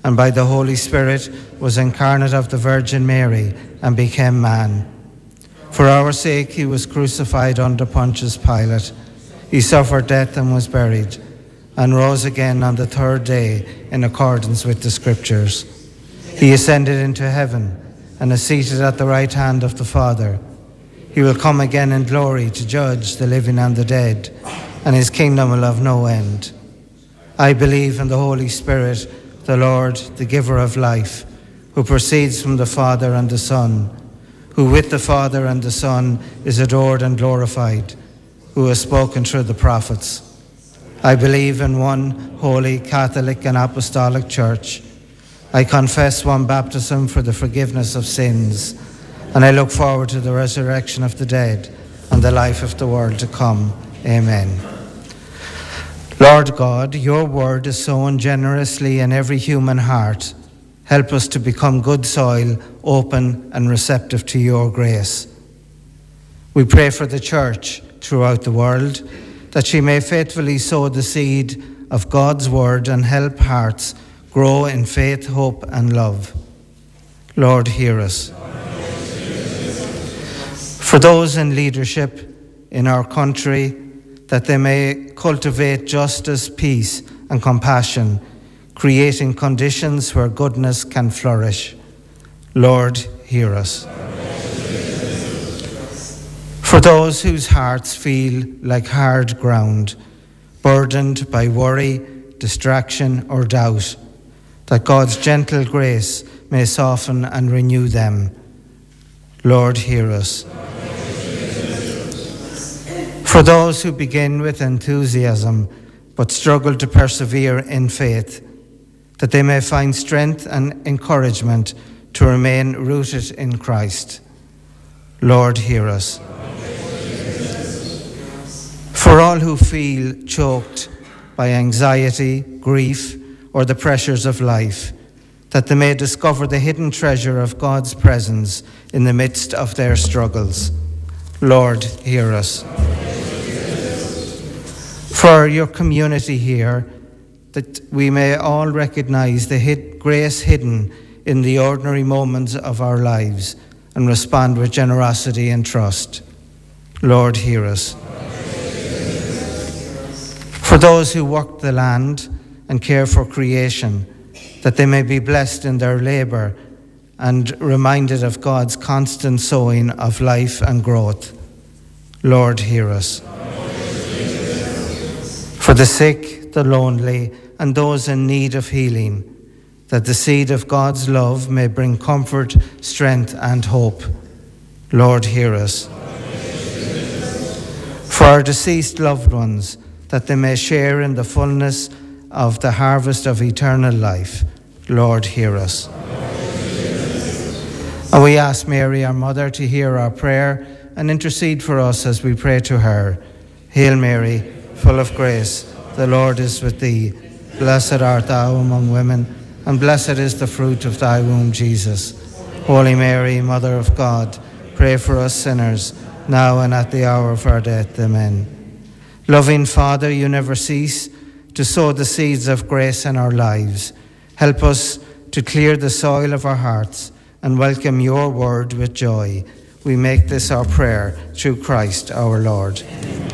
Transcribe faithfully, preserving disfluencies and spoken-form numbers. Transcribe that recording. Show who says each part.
Speaker 1: and by the Holy Spirit was incarnate of the Virgin Mary and became man. For our sake he was crucified under Pontius Pilate. He suffered death and was buried, and rose again on the third day in accordance with the Scriptures. He ascended into heaven and is seated at the right hand of the Father. He will come again in glory to judge the living and the dead, and his kingdom will have no end. I believe in the Holy Spirit, the Lord, the giver of life, who proceeds from the Father and the Son, who with the Father and the Son is adored and glorified, who has spoken through the prophets. I believe in one holy, Catholic and Apostolic Church. I confess one baptism for the forgiveness of sins, and I look forward to the resurrection of the dead and the life of the world to come. Amen. Lord God, your word is sown generously in every human heart. Help us to become good soil, open and receptive to your grace. We pray for the Church throughout the world, that she may faithfully sow the seed of God's word and help hearts grow in faith, hope and love. Lord, hear us. For those in leadership in our country, that they may cultivate justice, peace and compassion, creating conditions where goodness can flourish. Lord, hear us. For those whose hearts feel like hard ground, burdened by worry, distraction or doubt, that God's gentle grace may soften and renew them. Lord, hear us. For those who begin with enthusiasm but struggle to persevere in faith, that they may find strength and encouragement to remain rooted in Christ. Lord, hear us. For all who feel choked by anxiety, grief, or the pressures of life, that they may discover the hidden treasure of God's presence in the midst of their struggles. Lord, hear us. For your community here, that we may all recognize the hid- grace hidden in the ordinary moments of our lives and respond with generosity and trust. Lord, hear us. For those who work the land and care for creation, that they may be blessed in their labor and reminded of God's constant sowing of life and growth. Lord, hear us. For the sick, the lonely, and those in need of healing, that the seed of God's love may bring comfort, strength, and hope. Lord, hear us. For our deceased loved ones, that they may share in the fullness of the harvest of eternal life. Lord, hear us. And we ask Mary, our Mother, to hear our prayer and intercede for us as we pray to her. Hail Mary, full of grace, the Lord is with thee. Blessed art thou among women, and blessed is the fruit of thy womb, Jesus. Holy Mary, Mother of God, pray for us sinners, now and at the hour of our death. Amen. Loving Father, you never cease to sow the seeds of grace in our lives. Help us to clear the soil of our hearts and welcome your word with joy. We make this our prayer through Christ our Lord. Amen.